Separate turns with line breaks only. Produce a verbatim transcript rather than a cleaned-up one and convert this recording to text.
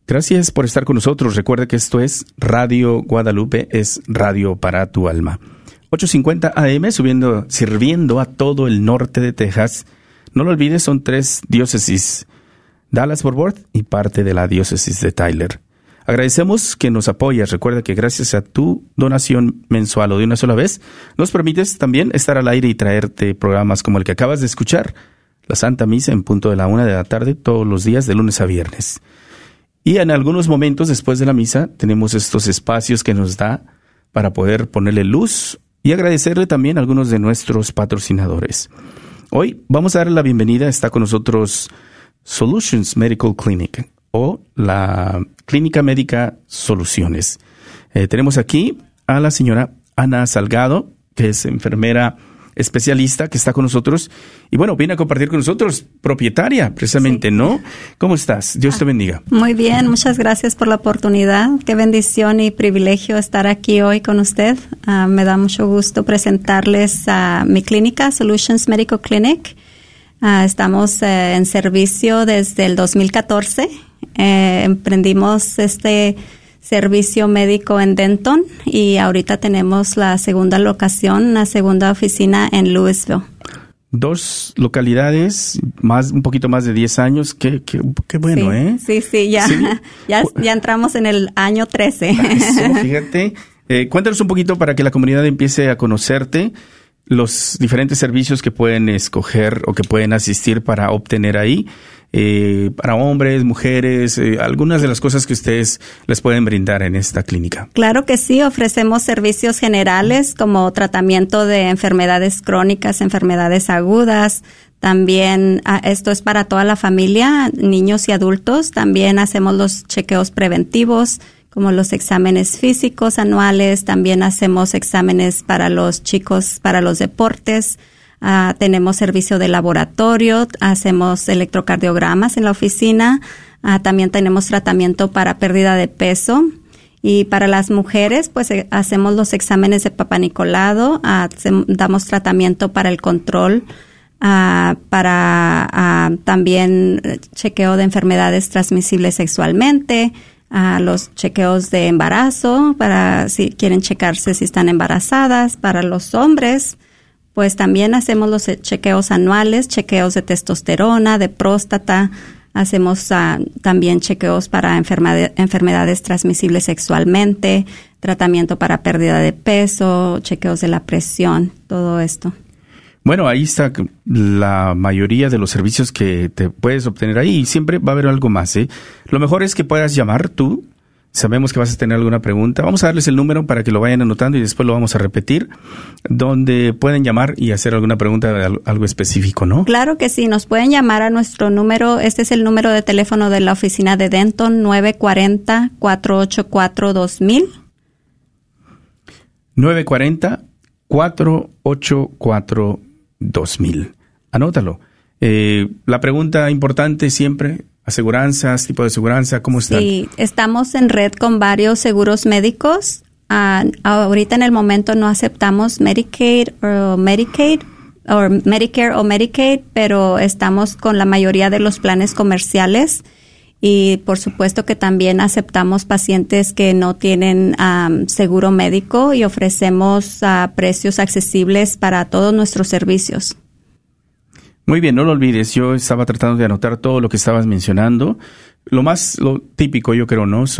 Gracias por estar con nosotros. Recuerda que esto es Radio Guadalupe, es radio para tu alma. ochocientos cincuenta A M, subiendo, sirviendo a todo el norte de Texas. No lo olvides, son tres diócesis: Dallas-Fort Worth y parte de la diócesis de Tyler. Agradecemos que nos apoyas. Recuerda que gracias a tu donación mensual o de una sola vez, nos permites también estar al aire y traerte programas como el que acabas de escuchar, la Santa Misa en punto de la una de la tarde, todos los días de lunes a viernes. Y en algunos momentos después de la misa tenemos estos espacios que nos da para poder ponerle luz y agradecerle también a algunos de nuestros patrocinadores. Hoy vamos a darle la bienvenida. Está con nosotros Solutions Medical Clinic, o la Clínica Médica Soluciones. Eh, tenemos aquí a la señora Ana Salgado, que es enfermera especialista, que está con nosotros. Y bueno, viene a compartir con nosotros, propietaria, precisamente, sí. ¿No? ¿Cómo estás? Dios te bendiga.
Muy bien, muchas gracias por la oportunidad. Qué bendición y privilegio estar aquí hoy con usted. Uh, me da mucho gusto presentarles a mi clínica, Solutions Medical Clinic. Uh, estamos uh, en servicio desde el dos mil catorce. Eh, emprendimos este servicio médico en Denton y ahorita tenemos la segunda locación, la segunda oficina en Louisville.
Dos localidades, más un poquito más de diez años. Qué, qué, qué bueno,
sí,
¿eh?
Sí, sí, ya, ¿Sí? ya, ya entramos en el año trece.
Eso, fíjate. Eh, cuéntanos un poquito para que la comunidad empiece a conocerte, los diferentes servicios que pueden escoger o que pueden asistir para obtener ahí, eh, para hombres, mujeres, eh, algunas de las cosas que ustedes les pueden brindar en esta clínica.
Claro que sí, ofrecemos servicios generales como tratamiento de enfermedades crónicas, enfermedades agudas. También ah, esto es para toda la familia, niños y adultos. También hacemos los chequeos preventivos, como los exámenes físicos anuales. También hacemos exámenes para los chicos, para los deportes. Uh, tenemos servicio de laboratorio, hacemos electrocardiogramas en la oficina. Uh, también tenemos tratamiento para pérdida de peso. Y para las mujeres, pues eh, hacemos los exámenes de Papá Nicolau, uh, hace, damos tratamiento para el control, uh, para uh, también chequeo de enfermedades transmisibles sexualmente, a uh, los chequeos de embarazo, para si quieren checarse si están embarazadas. Para los hombres, pues también hacemos los chequeos anuales, chequeos de testosterona, de próstata. Hacemos uh, también chequeos para enfermedad, enfermedades transmisibles sexualmente, tratamiento para pérdida de peso, chequeos de la presión, todo esto.
Bueno, ahí está la mayoría de los servicios que te puedes obtener ahí, y siempre va a haber algo más, ¿eh? Lo mejor es que puedas llamar tú. Sabemos que vas a tener alguna pregunta. Vamos a darles el número para que lo vayan anotando y después lo vamos a repetir, donde pueden llamar y hacer alguna pregunta de algo específico, ¿no?
Claro que sí, nos pueden llamar a nuestro número. Este es el número de teléfono de la oficina de Denton, nueve cuatro cero, cuatro ocho cuatro, dos mil.
nueve cuatro cero, cuatro ocho cuatro, dos mil. Anótalo. Eh, la pregunta importante siempre, aseguranzas, tipo de aseguranza, ¿cómo están?
Sí, estamos en red con varios seguros médicos. Uh, ahorita en el momento no aceptamos Medicaid o Medicaid o Medicare o Medicaid, pero estamos con la mayoría de los planes comerciales. Y por supuesto que también aceptamos pacientes que no tienen um, seguro médico y ofrecemos uh, precios accesibles para todos nuestros servicios.
Muy bien, no lo olvides. Yo estaba tratando de anotar todo lo que estabas mencionando. Lo más lo típico, yo creo, ¿no?